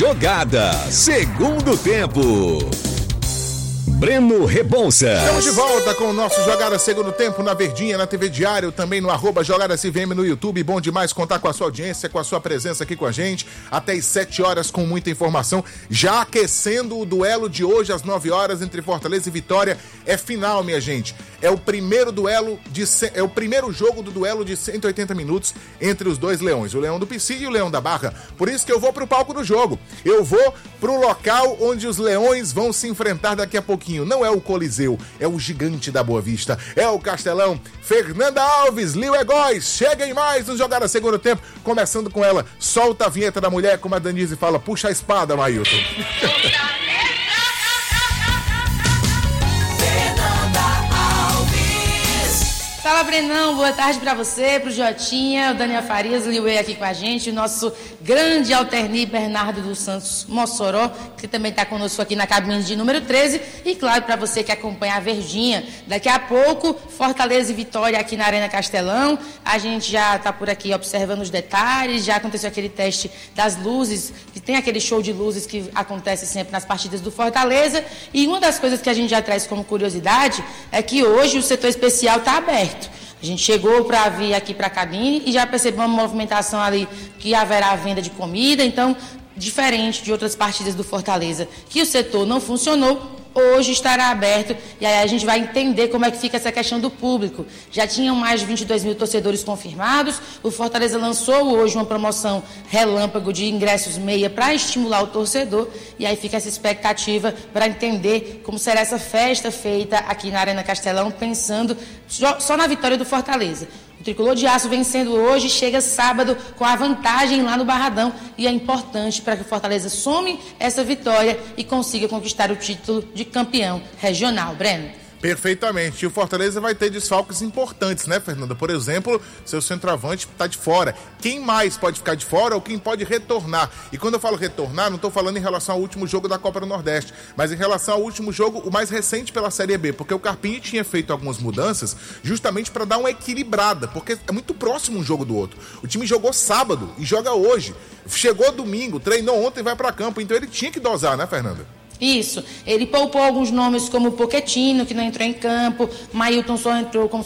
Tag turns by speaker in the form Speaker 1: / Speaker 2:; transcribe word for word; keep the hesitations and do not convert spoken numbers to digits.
Speaker 1: Jogada, segundo tempo. Breno Rebouças.
Speaker 2: Estamos de volta com o nosso Jogada Segundo Tempo na Verdinha, na T V Diário, também no arroba Jogada C V M no YouTube. Bom demais contar com a sua audiência, com a sua presença aqui com a gente. Até às sete horas com muita informação. Já aquecendo o duelo de hoje às nove horas entre Fortaleza e Vitória. É final, minha gente. É o primeiro duelo de é o primeiro jogo do duelo de cento e oitenta minutos entre os dois leões, o Leão do Pici e o Leão da Barra. Por isso que eu vou pro palco do jogo. Eu vou pro local onde os leões vão se enfrentar daqui a pouquinho. Não é o Coliseu, é o Gigante da Boa Vista, é o Castelão. Fernanda Alves, Lil Egóis, cheguem mais no Jogada Segundo Tempo, começando com ela. Solta a vinheta da mulher, como a Danise fala, puxa a espada, Mailton.
Speaker 3: Fala, Brenão, boa tarde pra você, pro Jotinha, o Daniel Farias, o Liuê aqui com a gente, o nosso grande Alternir Bernardo dos Santos Mossoró, que também tá conosco aqui na cabine de número treze, e claro, pra você que acompanha a Verdinha, daqui a pouco, Fortaleza e Vitória aqui na Arena Castelão, a gente já tá por aqui observando os detalhes, já aconteceu aquele teste das luzes, que tem aquele show de luzes que acontece sempre nas partidas do Fortaleza, e uma das coisas que a gente já traz como curiosidade é que hoje o setor especial tá aberto. A gente chegou para vir aqui para a cabine e já percebeu uma movimentação ali que haverá venda de comida, então, diferente de outras partidas do Fortaleza, que o setor não funcionou, hoje estará aberto e aí a gente vai entender como é que fica essa questão do público. Já tinham mais de vinte e dois mil torcedores confirmados, o Fortaleza lançou hoje uma promoção relâmpago de ingressos meia para estimular o torcedor e aí fica essa expectativa para entender como será essa festa feita aqui na Arena Castelão, pensando só, só na vitória do Fortaleza. O Tricolor de Aço vencendo hoje, chega sábado com a vantagem lá no Barradão e é importante para que o Fortaleza some essa vitória e consiga conquistar o título de campeão regional. Breno.
Speaker 2: Perfeitamente. E o Fortaleza vai ter desfalques importantes, né, Fernanda? Por exemplo, seu centroavante está de fora. Quem mais pode ficar de fora ou quem pode retornar? E quando eu falo retornar, não estou falando em relação ao último jogo da Copa do Nordeste, mas em relação ao último jogo, o mais recente pela Série B, porque o Carpini tinha feito algumas mudanças justamente para dar uma equilibrada, porque é muito próximo um jogo do outro. O time jogou sábado e joga hoje. Chegou domingo, treinou ontem e vai para campo, então ele tinha que dosar, né, Fernanda?
Speaker 3: Isso, ele poupou alguns nomes como o Pochettino, que não entrou em campo, Mailton só entrou como